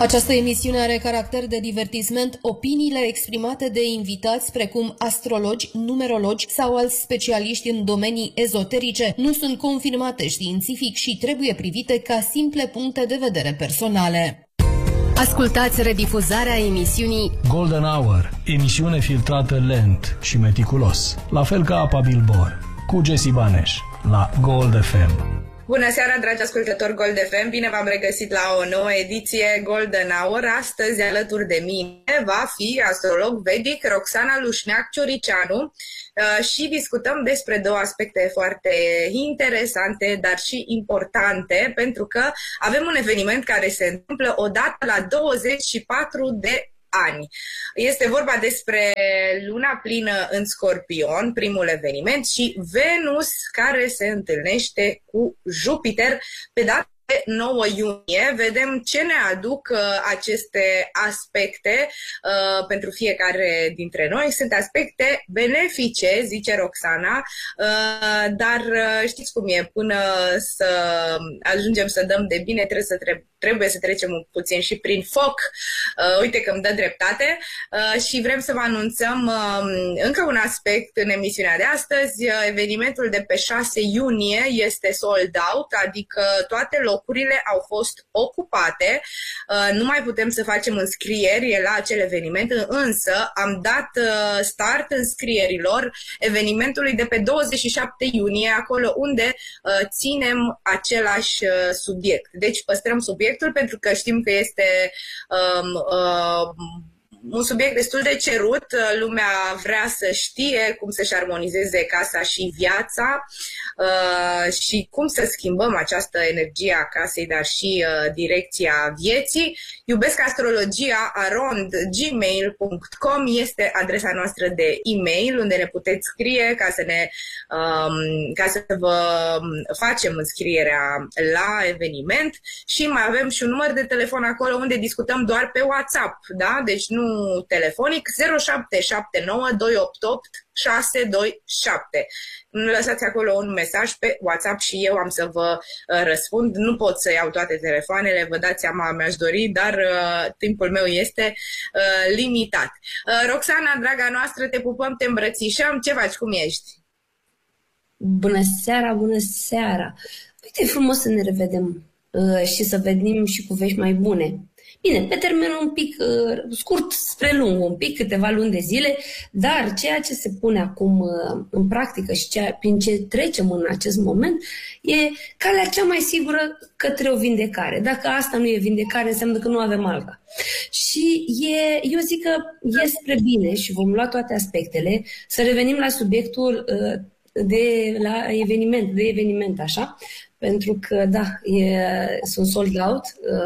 Această emisiune are caracter de divertisment. Opiniile exprimate de invitați, precum astrologi, numerologi sau alți specialiști în domenii ezoterice, nu sunt confirmate științific și trebuie privite ca simple puncte de vedere personale. Ascultați redifuzarea emisiunii Golden Hour, emisiune filtrată lent și meticulos, la fel ca apa Bilbor, cu Jesse Baneș, la Gold FM. Bună seara, dragi ascultători Gold FM, bine v-am regăsit la o nouă ediție Golden Hour. Astăzi, alături de mine, va fi astrolog vedic Roxana Lușneac-Cioricianu și discutăm despre două aspecte foarte interesante, dar și importante, pentru că avem un eveniment care se întâmplă odată la 24 de ani. Este vorba despre luna plină în Scorpion, primul eveniment, și Venus care se întâlnește cu Jupiter pe data de 9 iunie. Vedem ce ne aduc aceste aspecte pentru fiecare dintre noi. Sunt aspecte benefice, zice Roxana, dar știți cum e, până să ajungem să dăm de bine trebuie să trecem puțin și prin foc. Uite că îmi dă dreptate și vrem să vă anunțăm încă un aspect în emisiunea de astăzi. Evenimentul de pe 6 iunie este sold out, adică toate locurile au fost ocupate. Nu mai putem să facem înscrieri la acel eveniment, însă am dat start înscrierilor evenimentului de pe 27 iunie, acolo unde ținem același subiect. Deci păstrăm subiectul pentru că știm că este un subiect destul de cerut. Lumea vrea să știe cum să-și armonizeze casa și viața și cum să schimbăm această energie a casei, dar și direcția vieții. iubescastrologia@gmail.com este adresa noastră de e-mail unde ne puteți scrie ca să vă facem înscrierea la eveniment, și mai avem și un număr de telefon acolo unde discutăm doar pe WhatsApp, da? Deci nu telefonic, 0779 288 627. Lăsați acolo un mesaj pe WhatsApp și eu am să vă răspund. Nu pot să iau toate telefoanele, vă dați seama, mi-aș dori, dar timpul meu este limitat. Roxana, draga noastră, te pupăm, te îmbrățișăm. Ce faci? Cum ești? Bună seara, bună seara! Uite, e frumos să ne revedem și să vedem și cu vești mai bune. Bine, pe termen un pic scurt spre lung, un pic, câteva luni de zile, dar ceea ce se pune acum în practică și prin ce trecem în acest moment e calea cea mai sigură către o vindecare. Dacă asta nu e vindecare, înseamnă că nu avem alta. Și eu zic că e spre bine și vom lua toate aspectele, să revenim la subiectul de eveniment, așa, pentru că, da, sunt sold out,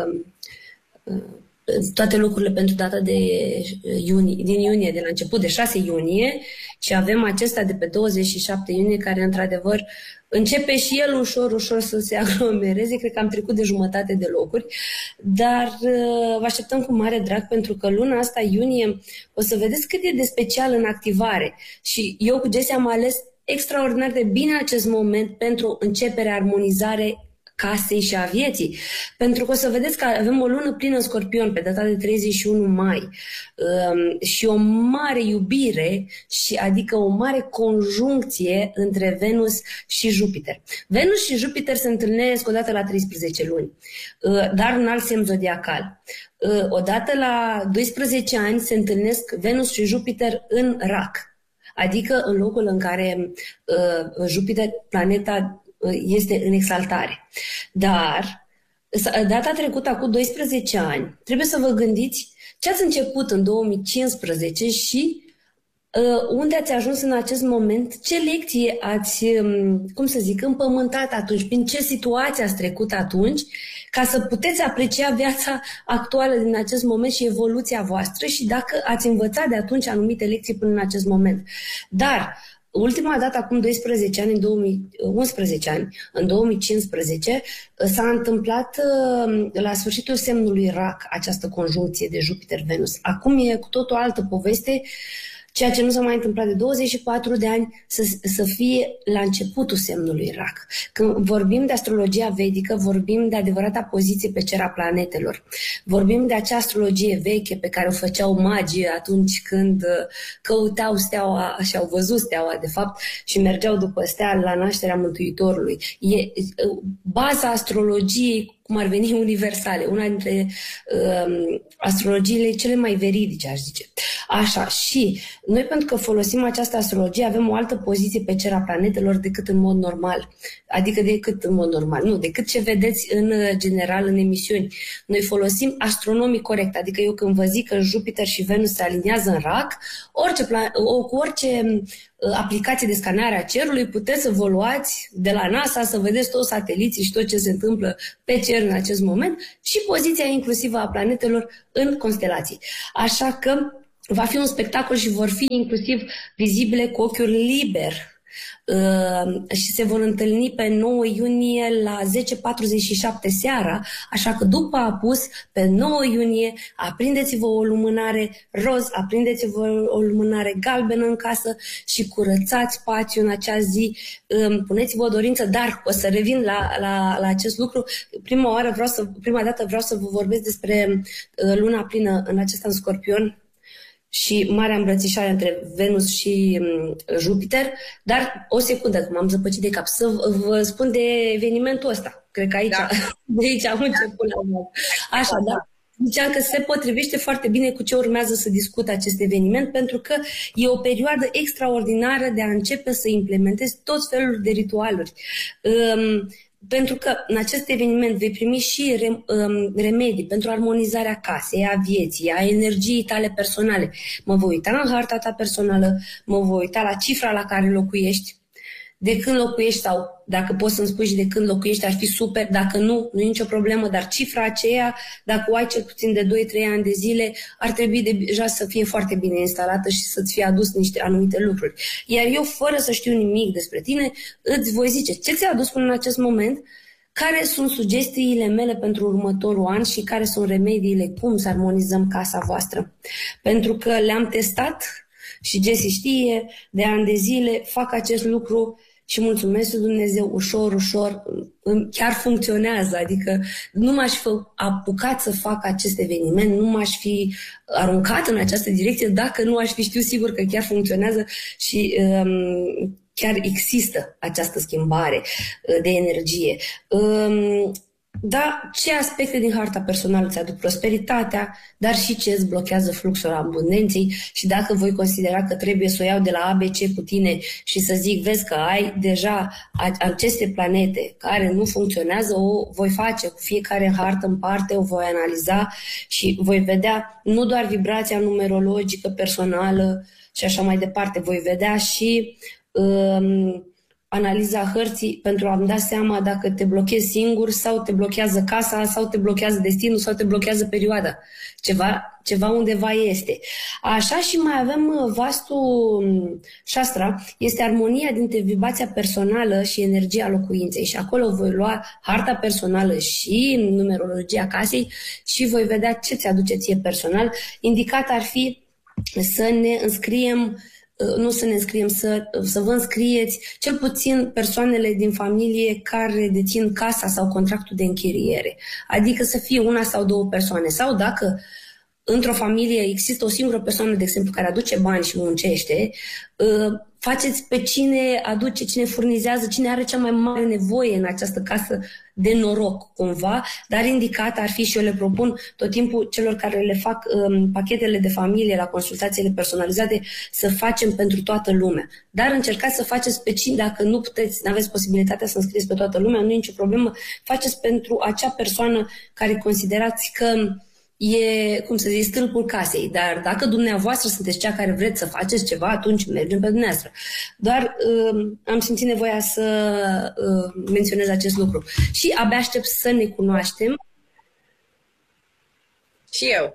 toate locurile pentru data de din iunie, de la început, de 6 iunie, și avem acesta de pe 27 iunie, care într-adevăr începe și el ușor să se aglomereze. Cred că am trecut de jumătate de locuri, dar vă așteptăm cu mare drag, pentru că luna asta, iunie, o să vedeți cât e de special în activare. Și eu cu Jessie am ales extraordinar de bine acest moment pentru începerea, armonizare casei și a vieții. Pentru că o să vedeți că avem o lună plină în Scorpion pe data de 31 mai și o mare iubire, adică o mare conjuncție între Venus și Jupiter. Venus și Jupiter se întâlnesc odată la 13 luni, dar în alt semn zodiacal. Odată la 12 ani se întâlnesc Venus și Jupiter în Rac, adică în locul în care Jupiter, planeta, este în exaltare. Dar data trecută, acum 12 ani, trebuie să vă gândiți ce ați început în 2015 și unde ați ajuns în acest moment, ce lecție ați, împământat atunci, prin ce situație ați trecut atunci, ca să puteți aprecia viața actuală din acest moment și evoluția voastră, și dacă ați învățat de atunci anumite lecții până în acest moment. Dar ultima dată, acum 12 ani, 11 ani, în 2015, s-a întâmplat la sfârșitul semnului Rac această conjuncție de Jupiter-Venus. Acum e cu tot o altă poveste. ceea ce nu s-a mai întâmplat de 24 de ani, să fie la începutul semnului Rac. Când vorbim de astrologia vedică, vorbim de adevărata poziție pe cer a planetelor. Vorbim de acea astrologie veche pe care o făceau magii atunci când căutau steaua și au văzut steaua, de fapt, și mergeau după stea la nașterea Mântuitorului. E baza astrologiei, cum ar veni, universale, una dintre astrologiile cele mai veridice, aș zice. Așa, și noi, pentru că folosim această astrologie, avem o altă poziție pe cer a planetelor decât în mod normal. Adică decât în mod normal, nu, decât ce vedeți în general în emisiuni. Noi folosim astronomii corect, adică eu când vă zic că Jupiter și Venus se aliniază în Rac, cu orice aplicație de scanare a cerului puteți să vă luați de la NASA să vedeți toți sateliții și tot ce se întâmplă pe cer în acest moment și poziția inclusivă a planetelor în constelații. Așa că va fi un spectacol și vor fi inclusiv vizibile cu ochiul liber și se vor întâlni pe 9 iunie la 10:47 seara, așa că după apus, pe 9 iunie, aprindeți-vă o lumânare roz, aprindeți-vă o lumânare galbenă în casă și curățați spațiul în acea zi, puneți-vă o dorință, dar o să revin la acest lucru. Prima dată vreau să vă vorbesc despre luna plină în acest an Scorpion și marea îmbrățișare între Venus și Jupiter, dar o secundă, că m-am zăpăcit de cap, să vă spun de evenimentul ăsta. Cred că aici, de aici am început la așa, da? Ziceam că se potrivește foarte bine cu ce urmează să discut acest eveniment, pentru că e o perioadă extraordinară de a începe să implementezi tot felul de ritualuri. Pentru că în acest eveniment vei primi și remedii pentru armonizarea casei, a vieții, a energiei tale personale. Mă voi uita în harta ta personală, mă voi uita la cifra la care locuiești, de când locuiești, sau dacă poți să-mi spui și de când locuiești, ar fi super. Dacă nu, nu e nicio problemă, dar cifra aceea, dacă o ai cel puțin de 2-3 ani de zile, ar trebui deja să fie foarte bine instalată și să-ți fie adus niște anumite lucruri. Iar eu, fără să știu nimic despre tine, îți voi zice ce ți-a adus până în acest moment, care sunt sugestiile mele pentru următorul an și care sunt remediile, cum să armonizăm casa voastră. Pentru că le-am testat și Jessie știe, de ani de zile fac acest lucru și mulțumesc lui Dumnezeu, ușor, ușor, chiar funcționează. Adică nu m-aș fi apucat să fac acest eveniment, nu m-aș fi aruncat în această direcție dacă nu aș fi știut sigur că chiar funcționează și chiar există această schimbare de energie. Da, ce aspecte din harta personală ți aduc prosperitatea, dar și ce îți blochează fluxul abundenței, și dacă voi considera că trebuie să o iau de la ABC cu tine și să zic, vezi că ai deja aceste planete care nu funcționează, o voi face cu fiecare în hartă în parte, o voi analiza și voi vedea nu doar vibrația numerologică, personală și așa mai departe, voi vedea și analiza hărții pentru a-mi da seama dacă te blochezi singur sau te blochează casa sau te blochează destinul sau te blochează perioada. Ceva undeva este. Așa, și mai avem Vastu Shastra, este armonia dintre vibrația personală și energia locuinței, și acolo voi lua harta personală și numerologia casei și voi vedea ce ți aduce ție personal. Indicat ar fi să ne înscriem, nu să ne înscriem, să vă înscrieți cel puțin persoanele din familie care dețin casa sau contractul de închiriere. Adică să fie una sau două persoane. Sau dacă într-o familie există o singură persoană, de exemplu, care aduce bani și muncește, faceți pe cine aduce, cine furnizează, cine are cea mai mare nevoie în această casă de noroc, cumva, dar indicat ar fi, și eu le propun tot timpul celor care le fac pachetele de familie la consultațiile personalizate, să facem pentru toată lumea. Dar încercați să faceți pe cine, dacă nu puteți, nu aveți posibilitatea să înscrieți pe toată lumea, nu e nicio problemă, faceți pentru acea persoană care considerați că e, cum să zic, stâlpul casei. Dar dacă dumneavoastră sunteți cea care vreți să faceți ceva, atunci mergem pe dumneavoastră. Doar am simțit nevoia să menționez acest lucru. Și abia aștept să ne cunoaștem. Și eu.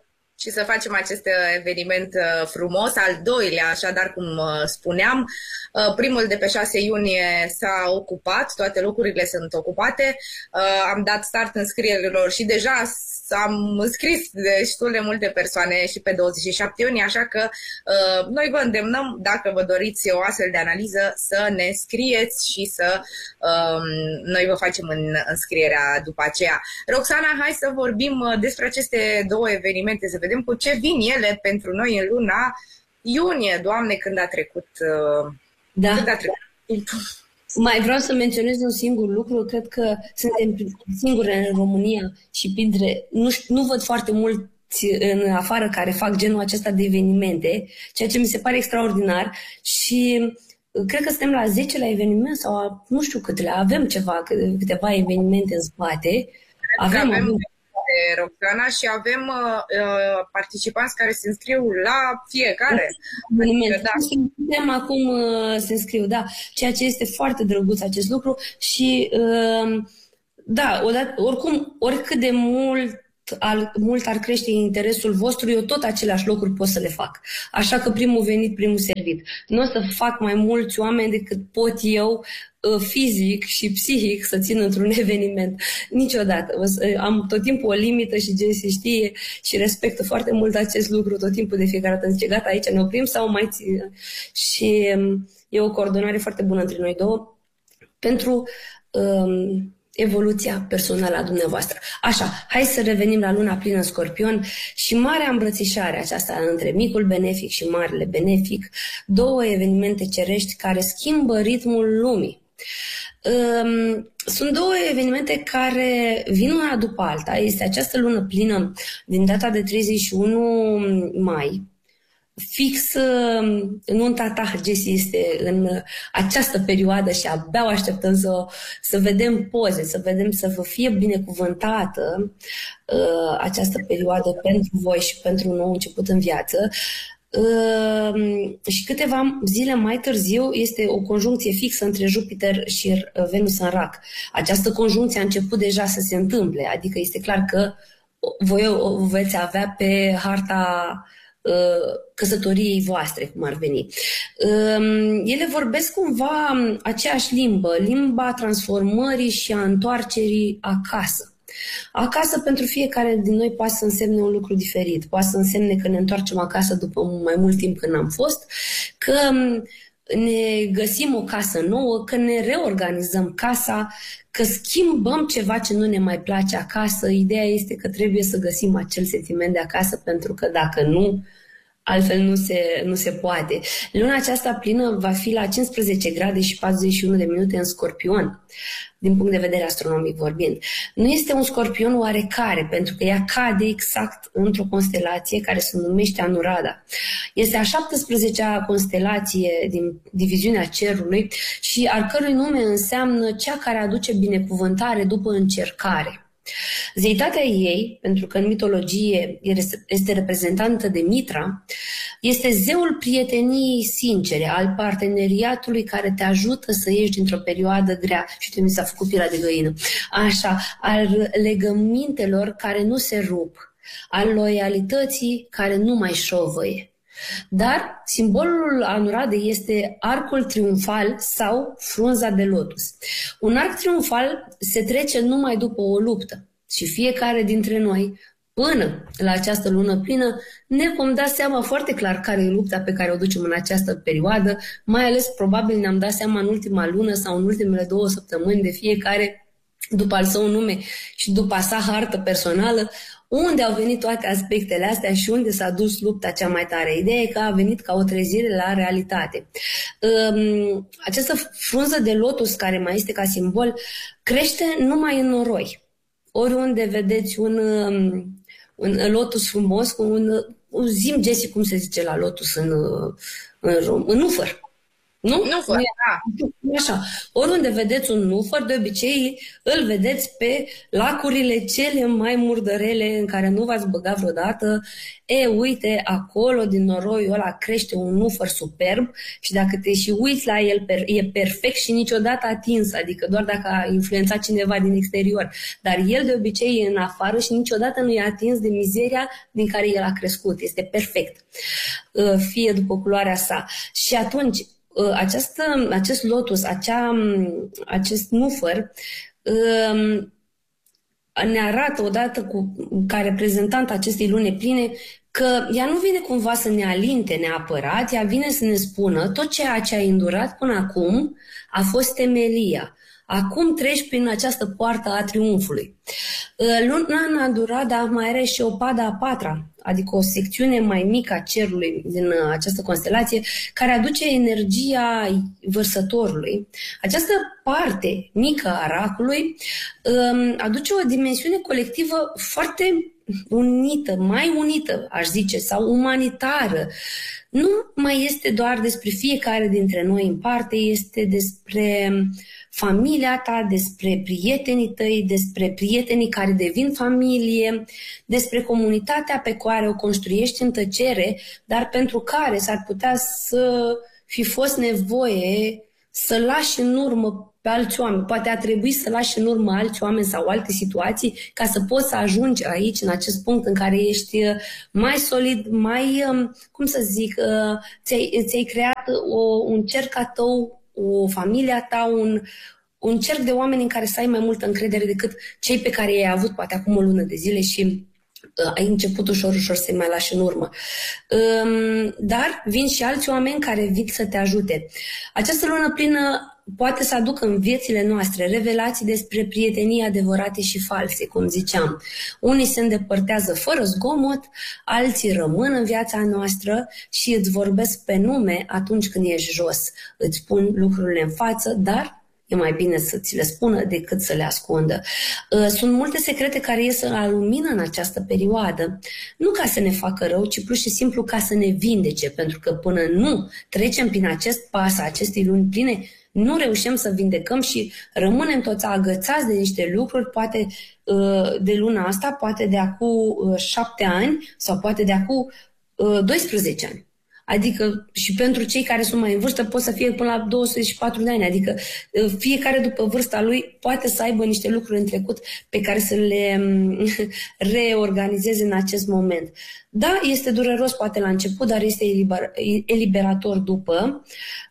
și să facem acest eveniment frumos, al doilea, așadar cum spuneam. Primul de pe 6 iunie s-a ocupat, toate locurile sunt ocupate. Am dat start înscrierilor și deja am înscris destul de multe persoane și pe 27 iunie, așa că noi vă îndemnăm, dacă vă doriți o astfel de analiză, să ne scrieți și să noi vă facem înscrierea după aceea. Roxana, hai să vorbim despre aceste două evenimente, să vedem cu ce vin ele pentru noi în luna iunie. Doamne, când a trecut... Da. Mai vreau să menționez un singur lucru. Cred că suntem singure în România și printre... Nu văd foarte mulți în afară care fac genul acesta de evenimente, ceea ce mi se pare extraordinar și cred că suntem la 10-lea eveniment sau nu știu câtele. Avem câteva evenimente în spate. Avem Roxana și avem participanți care se înscriu la fiecare. Suntem acum se înscriu, da. Ceea ce este foarte drăguț acest lucru și da, oricum, oricât de mult ar crește interesul vostru, eu tot aceleași lucruri pot să le fac. Așa că primul venit, primul servit. Nu o să fac mai mulți oameni decât pot eu fizic și psihic să țin într-un eveniment. Niciodată. Am tot timpul o limită și Jessie știe și respectă foarte mult acest lucru tot timpul, de fiecare dată. Zice, gata, aici ne oprim sau mai țin? Și e o coordonare foarte bună între noi două pentru evoluția personală a dumneavoastră. Așa, hai să revenim la luna plină în Scorpion și marea îmbrățișare aceasta între micul benefic și marele benefic, două evenimente cerești care schimbă ritmul lumii. Sunt două evenimente care vin una după alta. Este această lună plină din data de 31 mai. Fix nunta ta, Jessie, este în această perioadă și abia așteptăm să vedem poze, să vă fie binecuvântată această perioadă pentru voi și pentru un nou început în viață. Și câteva zile mai târziu este o conjuncție fixă între Jupiter și Venus în Rac. Această conjuncție a început deja să se întâmple, adică este clar că voi o veți avea pe harta căsătoriei voastre, cum ar veni. Ele vorbesc cumva aceeași limbă, limba transformării și a întoarcerii acasă. Acasă pentru fiecare din noi poate să însemne un lucru diferit. Poate să însemne că ne întoarcem acasă după mai mult timp când am fost, că ne găsim o casă nouă, că ne reorganizăm casa, că schimbăm ceva ce nu ne mai place acasă. Ideea este că trebuie să găsim acel sentiment de acasă, pentru că dacă nu, altfel nu se poate. Luna aceasta plină va fi la 15 grade și 41 de minute în Scorpion, din punct de vedere astronomic vorbind. Nu este un Scorpion oarecare, pentru că ea cade exact într-o constelație care se numește Anuradha. Este a 17-a constelație din diviziunea cerului și al cărui nume înseamnă cea care aduce binecuvântare după încercare. Zeitatea ei, pentru că în mitologie este reprezentantă de Mitra, este zeul prieteniei sincere, al parteneriatului care te ajută să ieși dintr-o perioadă grea. Și mi s-a făcut pielea de găină. Așa, al legămintelor care nu se rup, al loialității care nu mai șovăie. Dar simbolul Anuradhei este arcul triumfal sau frunza de lotus. Un arc triumfal se trece numai după o luptă și fiecare dintre noi, până la această lună plină, ne vom da seama foarte clar care e lupta pe care o ducem în această perioadă, mai ales probabil ne-am dat seama în ultima lună sau în ultimele 2 săptămâni de fiecare după al său nume și după a sa hartă personală, unde au venit toate aspectele astea și unde s-a dus lupta cea mai tare. Ideea e că a venit ca o trezire la realitate. Această frunză de lotus, care mai este ca simbol, crește numai în noroi. Oriunde vedeți un lotus frumos, cu un zim, Jessie, cum se zice la lotus în ufăr. Nu fără, așa. Oriunde vedeți un nufăr, de obicei îl vedeți pe lacurile cele mai murdărele în care nu v-ați băgat vreodată. Uite, acolo din noroiul ăla crește un nufăr superb și dacă te și uiți la el, e perfect și niciodată atins, adică doar dacă a influențat cineva din exterior. Dar el de obicei e în afară și niciodată nu e atins de mizeria din care el a crescut. Este perfect, fie după culoarea sa. Și atunci, acest lotus, acest nufăr, ne arată odată ca reprezentant acestei luni pline că ea nu vine cumva să ne alinte neapărat, ea vine să ne spună tot ceea ce ai îndurat până acum a fost temelia. Acum treci prin această poartă a triumfului. Luna Andurada mai are și o pada a patra, adică o secțiune mai mică a cerului din această constelație, care aduce energia vărsătorului. Această parte mică a racului aduce o dimensiune colectivă foarte unită, mai unită, aș zice, sau umanitară. Nu mai este doar despre fiecare dintre noi în parte, este despre familia ta, despre prietenii tăi, despre prietenii care devin familie, despre comunitatea pe care o construiești în tăcere, dar pentru care s-ar putea să fi fost nevoie să lași în urmă pe alți oameni. Poate a trebuit să lași în urmă alți oameni sau alte situații ca să poți să ajungi aici, în acest punct în care ești mai solid, mai, cum să zic, ți-ai creat un cerc a tău, o familia ta, un cerc de oameni în care să ai mai multă încredere decât cei pe care i-ai avut poate acum o lună de zile și ai început ușor să-i mai lași în urmă. Dar vin și alți oameni care vin să te ajute. Această lună plină poate să aducă în viețile noastre revelații despre prietenii adevărate și false, cum ziceam. Unii se îndepărtează fără zgomot, alții rămân în viața noastră și îți vorbesc pe nume atunci când ești jos. Îți spun lucrurile în față, dar e mai bine să ți le spună decât să le ascundă. Sunt multe secrete care ies la lumină în această perioadă, nu ca să ne facă rău, ci pur și simplu ca să ne vindece, pentru că până nu trecem prin acest pas a acestei luni pline, nu reușim să vindecăm și rămânem toți agățați de niște lucruri, poate de luna asta, poate de acum 7 ani sau poate de acum 12 ani. Adică și pentru cei care sunt mai în vârstă pot să fie până la 24 de ani. Adică fiecare după vârsta lui poate să aibă niște lucruri în trecut pe care să le reorganizeze în acest moment. Da, este dureros poate la început, dar este eliberator după.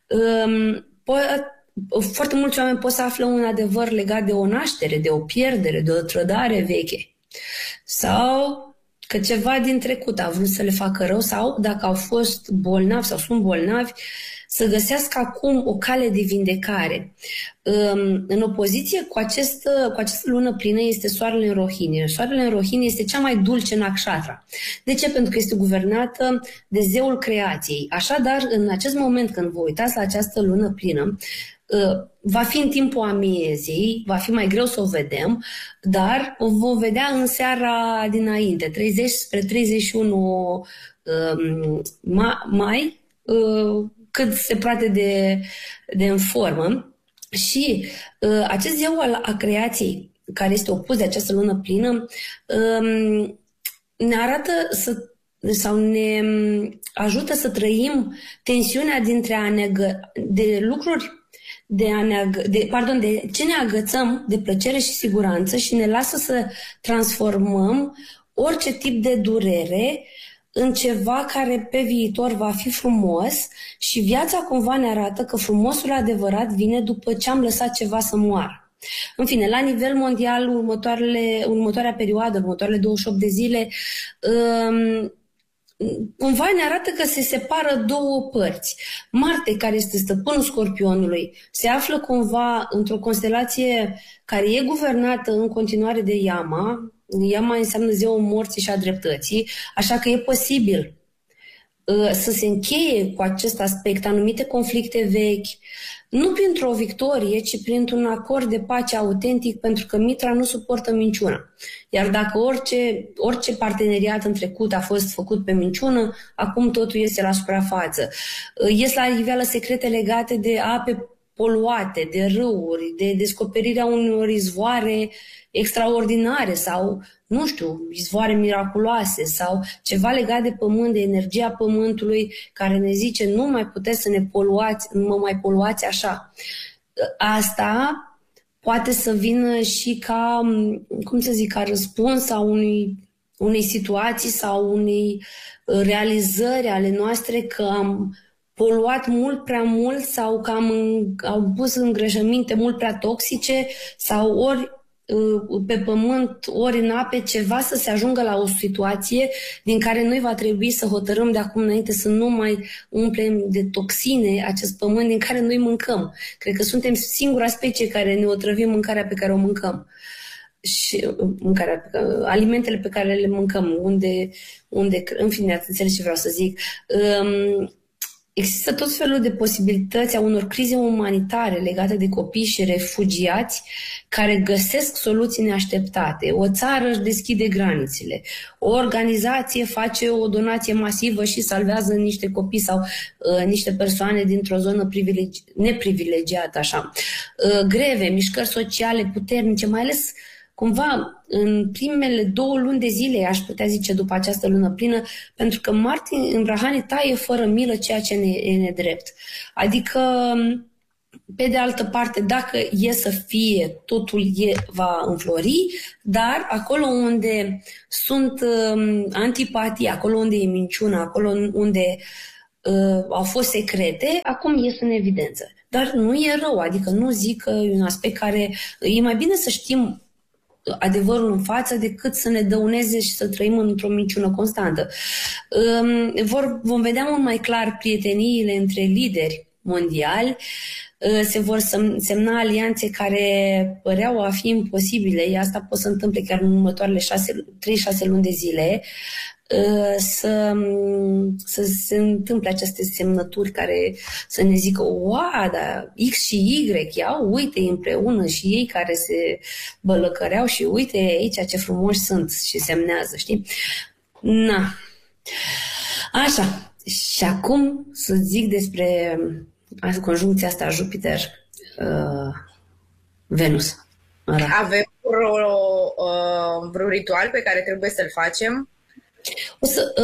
Foarte mulți oameni pot să află un adevăr legat de o naștere, de o pierdere, de o trădare veche. Sau că ceva din trecut a vrut să le facă rău sau, dacă au fost bolnavi sau sunt bolnavi, să găsească acum o cale de vindecare. În opoziție cu această lună plină este soarele în Rohini. Soarele în Rohini este cea mai dulce nakshatra. De ce? Pentru că este guvernată de zeul creației. Așadar, în acest moment când vă uitați la această lună plină, va fi în timpul amiezii, va fi mai greu să o vedem, dar o vom vedea în seara dinainte, 30 spre 31 mai, cât se poate de în formă. Și acest zeu a creației, care este opus de această lună plină, ne arată sau ne ajută să trăim tensiunea dintre de lucruri de ce ne agățăm de plăcere și siguranță și ne lasă să transformăm orice tip de durere în ceva care pe viitor va fi frumos și viața cumva ne arată că frumosul adevărat vine după ce am lăsat ceva să moară. În fine, la nivel mondial, următoarea perioadă, următoarele 28 de zile, cumva ne arată că se separă două părți. Marte, care este stăpânul Scorpionului, se află cumva într-o constelație care e guvernată în continuare de Yama. Yama înseamnă zeul morții și a dreptății, așa că e posibil să se încheie cu acest aspect anumite conflicte vechi, nu printr-o victorie, ci printr-un acord de pace autentic, pentru că Mitra nu suportă minciuna. Iar dacă orice parteneriat în trecut a fost făcut pe minciună, acum totul iese la suprafață. Ies la iveală secrete legate de ape poluate, de râuri, de descoperirea unor izvoare extraordinare sau, nu știu, izvoare miraculoase sau ceva legat de pământ, de energia pământului care ne zice nu mai puteți să ne poluați, nu mă mai poluați așa. Asta poate să vină și ca, cum să zic, ca răspuns a unei situații sau unei realizări ale noastre că am poluat mult prea mult sau că am pus îngrășăminte mult prea toxice sau ori pe pământ, ori în ape, ceva să se ajungă la o situație din care noi va trebui să hotărâm de acum înainte să nu mai umplem de toxine acest pământ din care noi mâncăm. Cred că suntem singura specie care ne otrăvim mâncarea pe care o mâncăm. Și alimentele pe care le mâncăm, unde în fine, ați înțeles ce vreau să zic. Există tot felul de posibilități a unor crize umanitare legate de copii și refugiați care găsesc soluții neașteptate. O țară își deschide granițele, o organizație face o donație masivă și salvează niște copii sau niște persoane dintr-o zonă neprivilegiată, așa. Greve, mișcări sociale puternice, mai ales cumva în primele 2 luni de zile, aș putea zice, după această lună plină, pentru că Martin Îmbrahani taie fără milă ceea ce e nedrept. Adică, pe de altă parte, dacă e să fie, totul va înflori, dar acolo unde sunt antipatii, acolo unde e minciuna, acolo unde au fost secrete, acum ies în evidență. Dar nu e rău, adică nu zic că e un aspect care e mai bine să știm adevărul în față decât să ne dăuneze și să trăim într-o minciună constantă. Vom vedea mult mai clar prieteniile între lideri mondiali, se vor semna alianțe care păreau a fi imposibile, asta pot să întâmple chiar în următoarele 3-6 luni de zile, să se întâmple aceste semnături care să ne zică dar X și Y, uite împreună și ei care se bălăcăreau și uite aici ce frumoși sunt și semnează, știi? Na. Așa. Și acum să zic despre conjuncția asta Jupiter-Venus. Avem vreun ritual pe care trebuie să-l facem? O să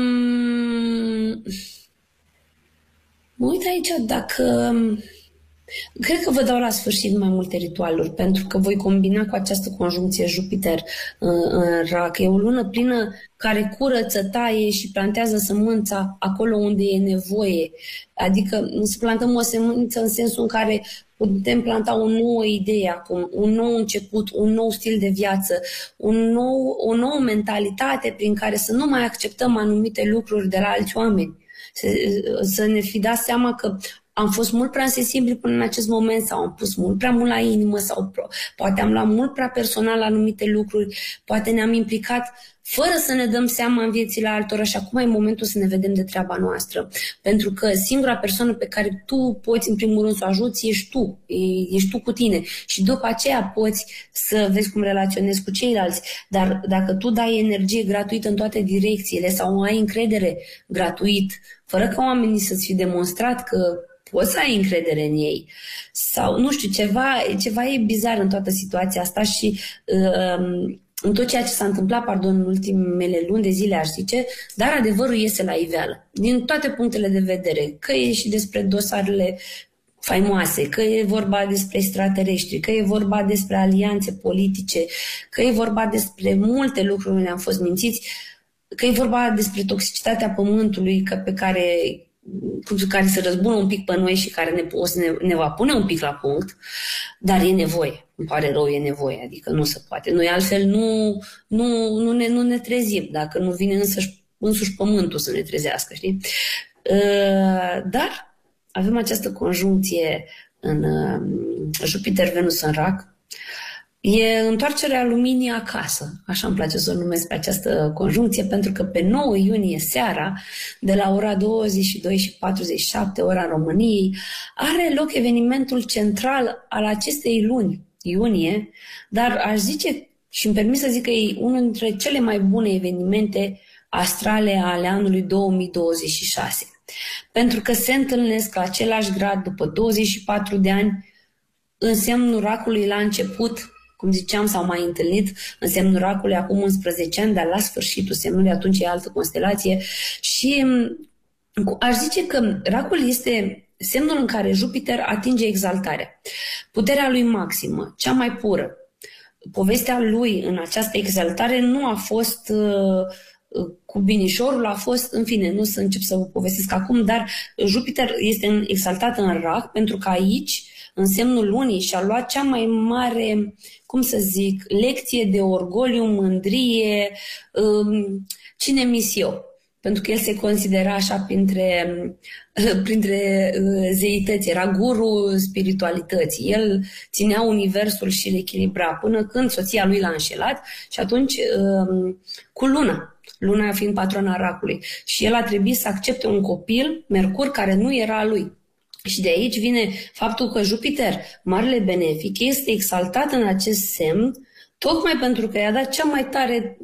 mă uit aici dacă... Cred că vă dau la sfârșit mai multe ritualuri, pentru că voi combina cu această conjuncție Jupiter în Rac. E o lună plină care curăță, taie și plantează sămânța acolo unde e nevoie. Adică să plantăm o sămânță în sensul în care putem planta o nouă idee acum, un nou început, un nou stil de viață, o nouă mentalitate prin care să nu mai acceptăm anumite lucruri de la alți oameni. Să ne fi dat seama că am fost mult prea sensibili până în acest moment sau am pus mult prea mult la inimă sau poate am luat mult prea personal anumite lucruri, poate ne-am implicat fără să ne dăm seama în viețile altora și acum e momentul să ne vedem de treaba noastră. Pentru că singura persoană pe care tu poți în primul rând să o ajuți ești tu cu tine și după aceea poți să vezi cum relaționezi cu ceilalți. Dar dacă tu dai energie gratuită în toate direcțiile sau ai încredere gratuit, fără ca oamenii să-ți fi demonstrat că poți să ai încredere în ei sau nu știu, ceva e bizar în toată situația asta și în tot ceea ce s-a întâmplat, în ultimele luni de zile, aș zice, dar adevărul iese la iveală, din toate punctele de vedere, că e și despre dosarele faimoase, că e vorba despre extraterestri, că e vorba despre alianțe politice, că e vorba despre multe lucruri unde am fost mințiți, că e vorba despre toxicitatea pământului, pe care se răzbună un pic pe noi și care ne va pune un pic la punct, dar e nevoie. Îmi pare rău, e nevoie, adică nu se poate. Noi altfel nu ne trezim, dacă nu vine însuși pământul să ne trezească, știi? Dar avem această conjuncție în Jupiter-Venus în Rac. E întoarcerea luminii acasă, așa îmi place să o numesc pe această conjuncție, pentru că pe 9 iunie seara, de la ora 22:47, ora României, are loc evenimentul central al acestei luni, iunie, dar aș zice și îmi permit să zic că e unul dintre cele mai bune evenimente astrale ale anului 2026. Pentru că se întâlnesc la același grad după 24 de ani, în semnul racului la început, cum ziceam, s-au mai întâlnit în semnul racului acum 11 ani, dar la sfârșitul semnului atunci e altă constelație. Și aș zice că racul este semnul în care Jupiter atinge exaltarea. Puterea lui maximă, cea mai pură. Povestea lui în această exaltare nu a fost cu binișorul, a fost, în fine, nu să încep să vă povestesc acum, dar Jupiter este exaltat în rac pentru că aici, în semnul lunii, și-a luat cea mai mare, cum să zic, lecție de orgoliu, mândrie, cine mi-s eu? Pentru că el se considera așa printre zeități, era guru spiritualității. El ținea universul și îl echilibra până când soția lui l-a înșelat și atunci cu Luna fiind patrona racului. Și el a trebuit să accepte un copil, Mercur, care nu era a lui. Și de aici vine faptul că Jupiter, marele benefic, este exaltat în acest semn, tocmai pentru că i-a dat cea mai tare,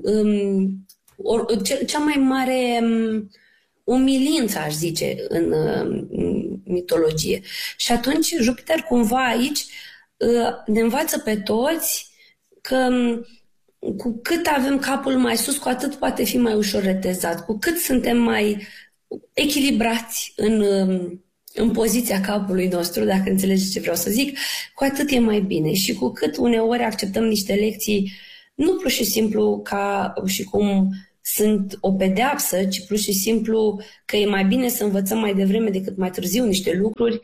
cea mai mare umilință, aș zice, în mitologie. Și atunci Jupiter cumva aici ne învață pe toți că cu cât avem capul mai sus, cu atât poate fi mai ușor retezat. Cu cât suntem mai echilibrați în poziția capului nostru, dacă înțelegeți ce vreau să zic, cu atât e mai bine. Și cu cât uneori acceptăm niște lecții, nu pur și simplu ca și cum sunt o pedeapsă, ci pur și simplu că e mai bine să învățăm mai devreme decât mai târziu niște lucruri,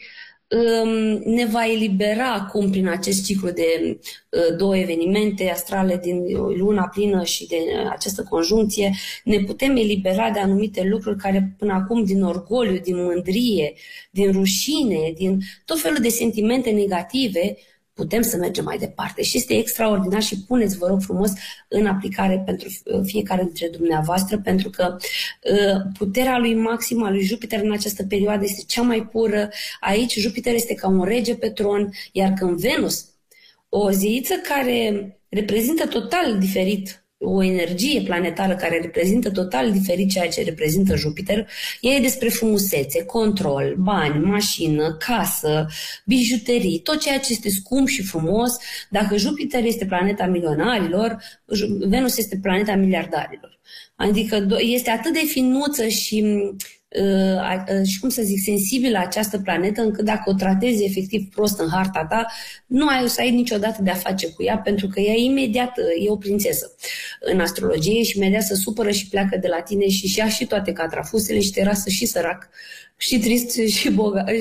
ne va elibera acum prin acest ciclu de două evenimente astrale din luna plină și de această conjuncție, ne putem elibera de anumite lucruri care până acum din orgoliu, din mândrie, din rușine, din tot felul de sentimente negative, putem să mergem mai departe. Și este extraordinar și puneți, vă rog frumos, în aplicare pentru fiecare dintre dumneavoastră, pentru că puterea lui maximă a lui Jupiter în această perioadă este cea mai pură. Aici Jupiter este ca un rege pe tron, iar când Venus, o zeiță care reprezintă total diferit, o energie planetară care reprezintă total diferit ceea ce reprezintă Jupiter, ea e despre frumusețe, control, bani, mașină, casă, bijuterii, tot ceea ce este scump și frumos. Dacă Jupiter este planeta milionarilor, Venus este planeta miliardarilor. Adică este atât de finuță și cum să zic, sensibilă această planetă, încât dacă o tratezi efectiv prost în harta ta, nu ai să ai niciodată de a face cu ea, pentru că ea imediat e o prințesă în astrologie și imediat se supără și pleacă de la tine și ia și toate catrafusele și te rasă și sărac, și trist și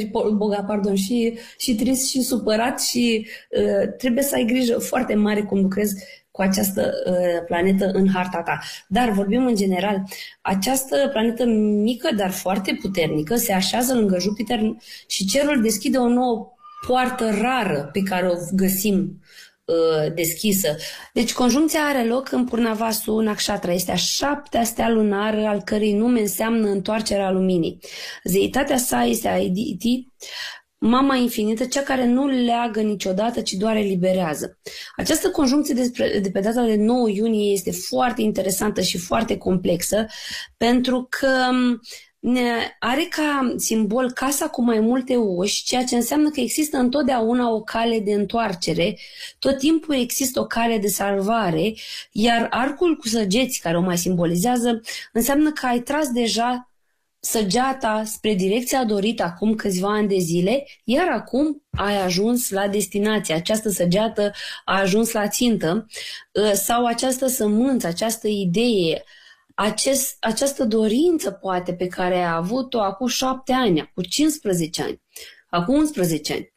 și trist și supărat și trebuie să ai grijă foarte mare cum lucrezi cu această planetă în harta ta. Dar vorbim în general, această planetă mică, dar foarte puternică, se așează lângă Jupiter și cerul deschide o nouă poartă rară pe care o găsim deschisă. Deci conjuncția are loc în Purnavasu Nakshatra. Este a 7-a stea lunară, al cărei nume înseamnă întoarcerea luminii. Zeitatea sa este Aditi, Mama infinită, cea care nu leagă niciodată, ci doar eliberează. Această conjuncție de pe data de 9 iunie este foarte interesantă și foarte complexă, pentru că are ca simbol casa cu mai multe uși, ceea ce înseamnă că există întotdeauna o cale de întoarcere, tot timpul există o cale de salvare, iar arcul cu săgeți, care o mai simbolizează, înseamnă că ai tras deja săgeata spre direcția dorită acum câțiva ani de zile, iar acum ai ajuns la destinație. Această săgeată a ajuns la țintă, sau această sămânță, această idee, această dorință poate pe care ai avut-o acum 7 ani, acum 15 ani, acum 11 ani.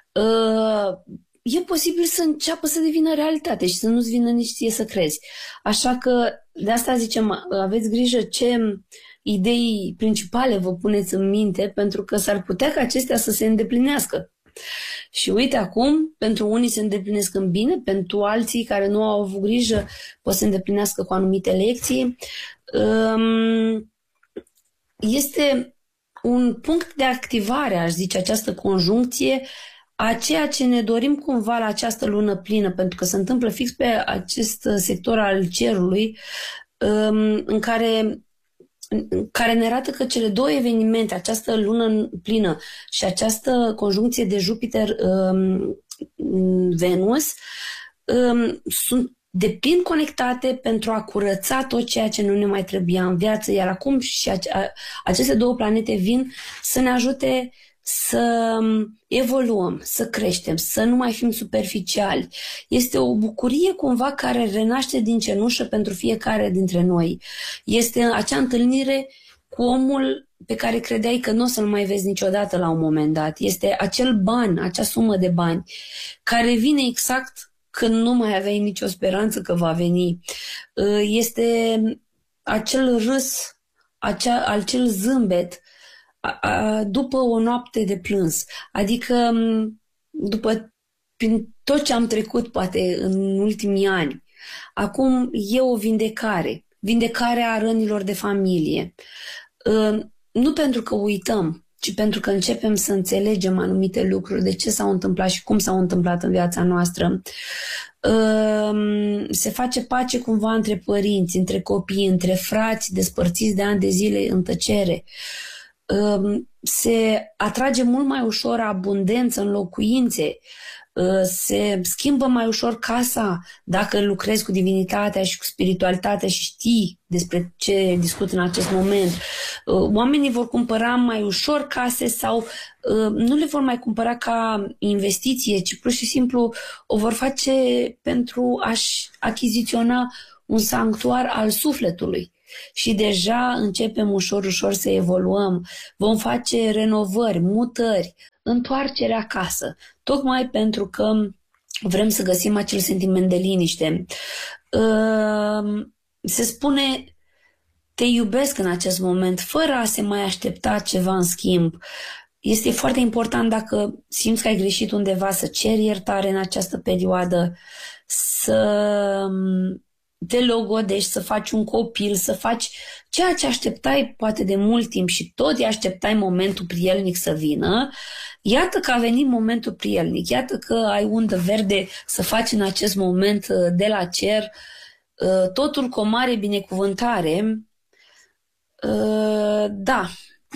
E posibil să înceapă să devină realitate și să nu-ți vină nici ție să crezi. Așa că de asta zicem, aveți grijă ce idei principale vă puneți în minte, pentru că s-ar putea ca acestea să se îndeplinească. Și uite acum, pentru unii se îndeplinesc în bine, pentru alții care nu au avut grijă pot să îndeplinească cu anumite lecții. Este un punct de activare, aș zice, această conjuncție a ceea ce ne dorim cumva la această lună plină, pentru că se întâmplă fix pe acest sector al cerului în care ne arată că cele două evenimente, această lună plină și această conjuncție de Jupiter-Venus, sunt deplin conectate pentru a curăța tot ceea ce nu ne mai trebuia în viață, iar acum și aceste două planete vin să ne ajute să evoluăm, să creștem, să nu mai fim superficiali. Este o bucurie cumva care renaște din cenușă pentru fiecare dintre noi. Este acea întâlnire cu omul pe care credeai că nu o să-l mai vezi niciodată la un moment dat. Este acel ban, acea sumă de bani care vine exact când nu mai aveai nicio speranță că va veni. Este acel râs, acel zâmbet după o noapte de plâns. Adică prin tot ce am trecut poate în ultimii ani, acum e o vindecarea rănilor de familie. Nu pentru că uităm, ci pentru că începem să înțelegem anumite lucruri, de ce s-au întâmplat și cum s-au întâmplat în viața noastră. Se face pace cumva între părinți, între copii, între frați despărțiți de ani de zile în tăcere. Se atrage mult mai ușor abundență în locuințe, se schimbă mai ușor casa dacă lucrezi cu divinitatea și cu spiritualitatea și știi despre ce discut în acest moment. Oamenii vor cumpăra mai ușor case sau nu le vor mai cumpăra ca investiție, ci pur și simplu o vor face pentru a-și achiziționa un sanctuar al sufletului. Și deja începem ușor să evoluăm. Vom face renovări, mutări, întoarcere acasă, tocmai pentru că vrem să găsim acel sentiment de liniște. Se spune te iubesc în acest moment, fără a se mai aștepta ceva în schimb. Este foarte important, dacă simți că ai greșit undeva, să ceri iertare în această perioadă, să te logodești, să faci un copil, să faci ceea ce așteptai poate de mult timp și tot așteptai momentul prielnic să vină. Iată că a venit momentul prielnic, iată că ai undă verde să faci în acest moment de la cer totul cu o mare binecuvântare. Da,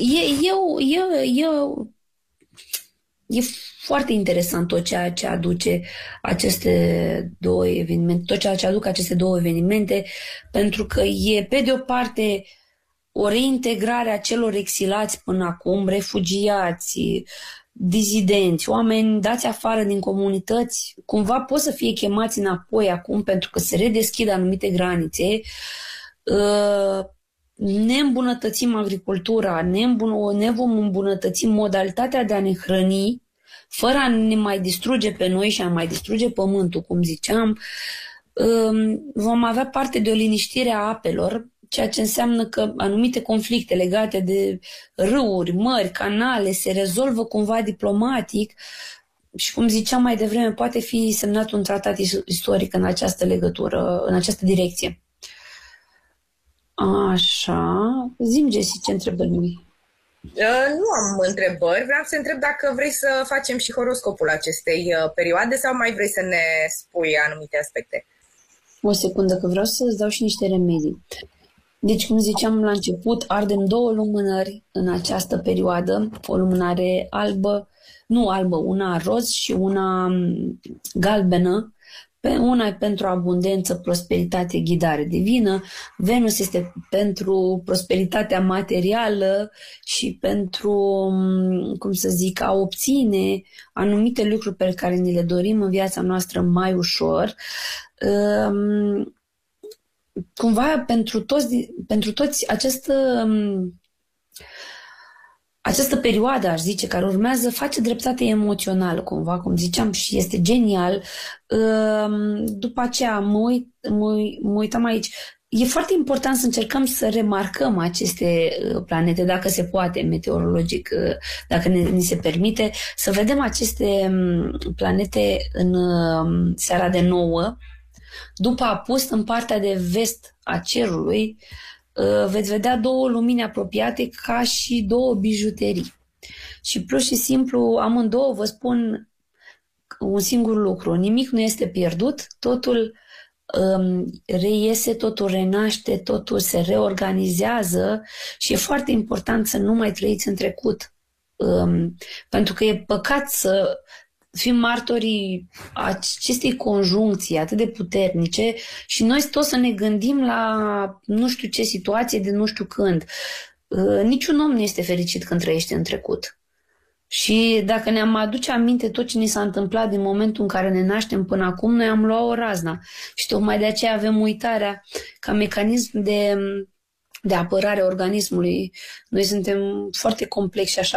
e foarte interesant tot ceea ce aduce aceste două evenimente, tot ceea ce aduc aceste două evenimente, pentru că e, pe de o parte, o reintegrare a celor exilați până acum, refugiați, dizidenți, oameni dați afară din comunități, cumva pot să fie chemați înapoi acum pentru că se redeschid anumite granițe. Ne îmbunătățim agricultura, ne vom îmbunătăți modalitatea de a ne hrăni, fără a ne mai distruge pe noi și a mai distruge pământul, cum ziceam. Vom avea parte de o liniștire a apelor, ceea ce înseamnă că anumite conflicte legate de râuri, mări, canale se rezolvă cumva diplomatic și, cum ziceam mai devreme, poate fi semnat un tratat istoric în această legătură, în această direcție. Așa, zi-mi, Jessy, ce întrebări mi? Nu am întrebări, vreau să întreb dacă vrei să facem și horoscopul acestei perioade sau mai vrei să ne spui anumite aspecte. O secundă, că vreau să-ți dau și niște remedii. Deci, cum ziceam la început, ardem două lumânări în această perioadă, o lumânare una roz și una galbenă. Una e pentru abundență, prosperitate, ghidare divină. Venus este pentru prosperitatea materială și pentru, cum să zic, a obține anumite lucruri pe care ni le dorim în viața noastră mai ușor. Cumva pentru toți această perioadă, aș zice, care urmează, face dreptate emoțională, cumva, cum ziceam, și este genial. După aceea mă uitam aici. E foarte important să încercăm să remarcăm aceste planete, dacă se poate, meteorologic, dacă ni se permite, să vedem aceste planete în seara de 9, după apus, în partea de vest a cerului, veți vedea două lumini apropiate ca și două bijuterii. Și plus și simplu, amândouă vă spun un singur lucru: nimic nu este pierdut, totul reiese, totul renaște, totul se reorganizează și e foarte important să nu mai trăiți în trecut. Pentru că e păcat să fim martorii acestei conjuncții atât de puternice și noi tot să ne gândim la nu știu ce situație de nu știu când. Niciun om nu este fericit când trăiește în trecut. Și dacă ne-am aduce aminte tot ce ni s-a întâmplat din momentul în care ne naștem până acum, noi am luat o razna. Și tocmai de aceea avem uitarea ca mecanism de apărare a organismului. Noi suntem foarte complexi așa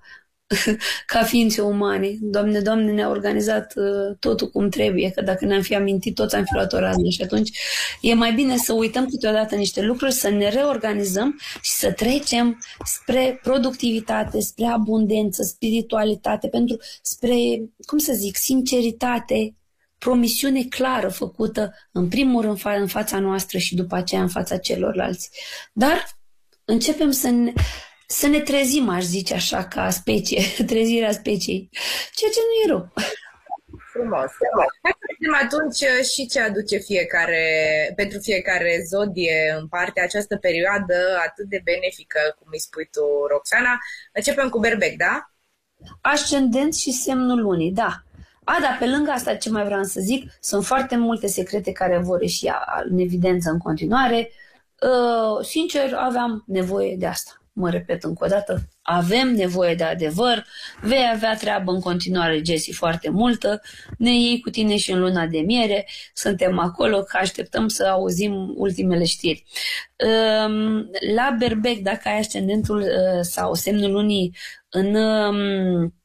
ca ființe umane. Doamne, ne-a organizat totul cum trebuie, că dacă ne-am fi amintit, toți am fi luat o raznă. Și atunci e mai bine să uităm câteodată niște lucruri, să ne reorganizăm și să trecem spre productivitate, spre abundență, spiritualitate, spre, cum să zic, sinceritate, promisiune clară făcută, în primul rând în fața noastră și după aceea în fața celorlalți. Dar începem să ne trezim, aș zice așa, ca specie, trezirea speciei, ceea ce nu e rău. Frumos. Hai să vedem atunci și ce aduce pentru fiecare zodie în parte această perioadă atât de benefică, cum îi spui tu, Roxana. Începem cu Berbec, da? Ascendent și semnul lunii, da. Dar pe lângă asta, ce mai vreau să zic, sunt foarte multe secrete care vor ieși în evidență în continuare. Sincer, aveam nevoie de asta. Mă repet încă o dată, avem nevoie de adevăr, vei avea treabă în continuare, Jessie, foarte multă, ne iei cu tine și în luna de miere, suntem acolo, că așteptăm să auzim ultimele știri. La Berbec, dacă ai ascendentul sau semnul lunii în